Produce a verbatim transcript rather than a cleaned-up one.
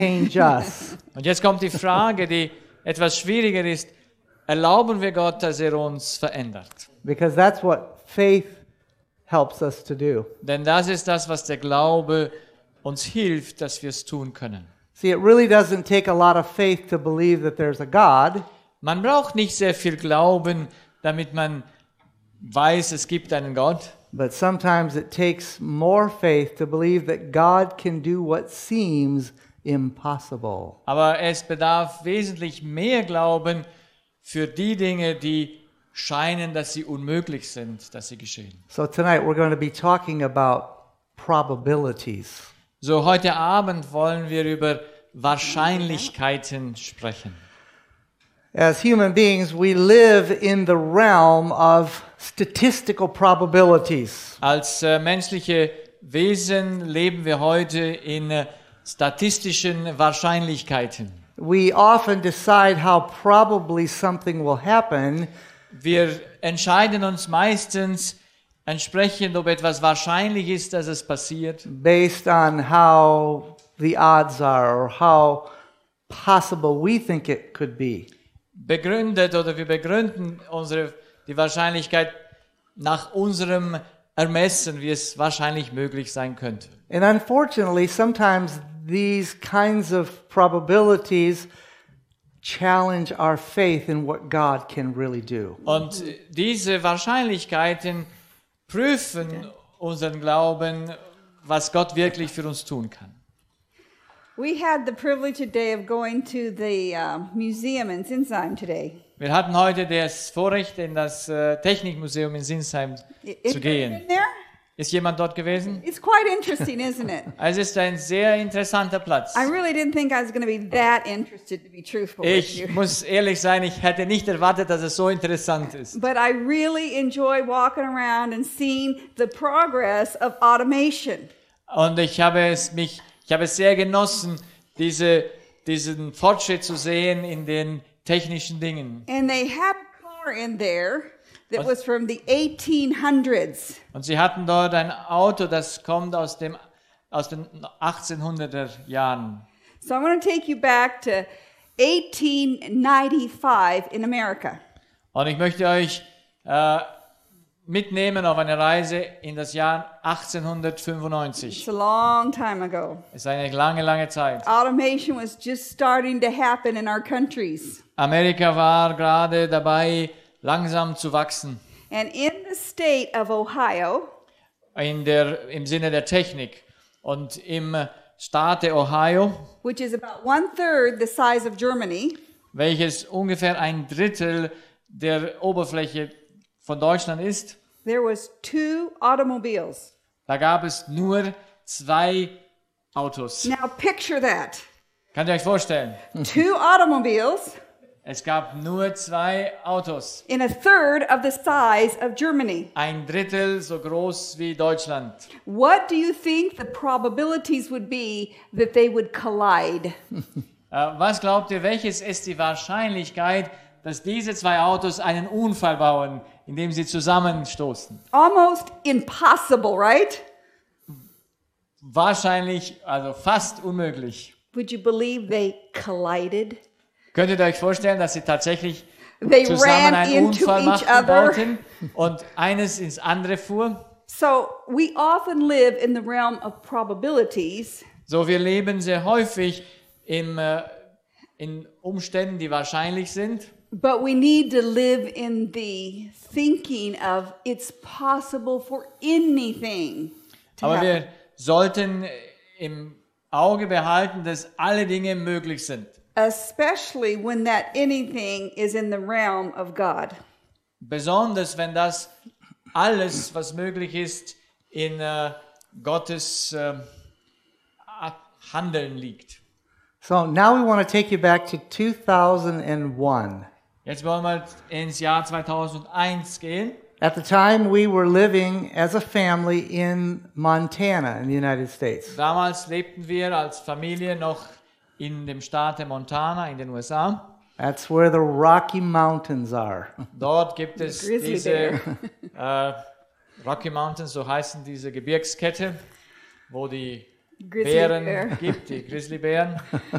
change us? Und jetzt kommt die Frage, die etwas schwieriger ist. Erlauben wir Gott, dass er uns verändert? Because that's what faith helps us to do. Denn das ist das, was der Glaube uns hilft, dass wir es tun können. See, it really doesn't take a lot of faith to believe that there's a God. Man braucht nicht sehr viel Glauben, damit man weiß, es gibt einen Gott. But sometimes it takes more faith to believe that God can do what seems impossible. Aber es bedarf wesentlich mehr Glauben für die Dinge, die scheinen, dass sie unmöglich sind, dass sie geschehen. So tonight we're going to be talking about probabilities. So, heute Abend wollen wir über Wahrscheinlichkeiten sprechen. As human beings, we live in the realm of statistical probabilities. Als äh, menschliche Wesen leben wir heute in äh, statistischen Wahrscheinlichkeiten. We often decide how probably something will happen Wir entscheiden uns meistens entsprechend, ob etwas wahrscheinlich ist, dass es passiert, based on how the odds are or how possible we think it could be. begründet oder wir begründen unsere, die Wahrscheinlichkeit nach unserem Ermessen, wie es wahrscheinlich möglich sein könnte. And unfortunately, sometimes these kinds of probabilities challenge our faith in what God can really do. Und diese Wahrscheinlichkeiten prüfen unseren Glauben, was Gott wirklich für uns tun kann. We had the privilege today of going to the uh, museum in Sinsheim today. Wir hatten heute das Vorrecht, in das äh, Technikmuseum in Sinsheim Is zu there gehen. been there? Ist jemand dort gewesen? It's quite interesting, isn't it? Es ist ein sehr interessanter Platz. I really didn't think I was going to be that interested, to be truthful with Ich you. muss ehrlich sein, ich hätte nicht erwartet, dass es so interessant ist. But I really enjoy walking around and seeing the progress of automation. Und ich habe es mich, ich habe es sehr genossen, diese, diesen Fortschritt zu sehen in den technischen Dingen. And they had a car in there that was from the eighteen hundreds. Und sie hatten dort ein Auto, das kommt aus dem aus den achtzehnhunderter Jahren. So I want to take you back to eighteen ninety-five in America. Und ich möchte euch äh, mitnehmen auf eine Reise in das Jahr achtzehnhundertfünfundneunzig. It's a long time ago. Es ist eine lange, lange Zeit. Automation was just starting to happen in our countries. Amerika war gerade dabei, langsam zu wachsen. And in the state of Ohio, In der, im Sinne der Technik. Und im Staate Ohio, which is about one third the size of Germany, welches ungefähr ein Drittel der Oberfläche von Deutschland ist, there was two automobiles. da gab es nur zwei Autos. Now picture that. Könnt ihr euch vorstellen? Two automobiles Es gab nur zwei Autos. in a third of the size of Germany. Ein Drittel so groß wie Deutschland. What do you think the probabilities would be that they would collide? Äh, was glaubt ihr, welches ist die Wahrscheinlichkeit, dass diese zwei Autos einen Unfall bauen, indem sie zusammenstoßen? Almost impossible, right? Wahrscheinlich, also fast unmöglich. Would you believe they collided? Könntet ihr euch vorstellen, dass sie tatsächlich They zusammen ran einen into Unfall each machten, other. bauten und eines ins andere fuhr? So we often live in the realm of probabilities, So, wir leben sehr häufig im, äh, in Umständen, die wahrscheinlich sind. but we need to live in the thinking of it's possible for anything to Aber happen. wir sollten im Auge behalten, dass alle Dinge möglich sind. Especially when that anything is in the realm of God. Besonders wenn das alles, was möglich ist, in äh, Gottes äh, Handeln liegt. So now we want to take you back to two thousand one. Jetzt wollen wir ins Jahr zweitausendeins gehen. At the time, we were living as a family in Montana in the United States. Damals lebten wir als Familie noch in dem Staate Montana in den U S A. That's where the Rocky Mountains are. Dort gibt es Grizzly diese äh, Rocky Mountains, so heißen diese Gebirgskette, wo die Grizzly Bären bear. gibt, die Grizzlybären.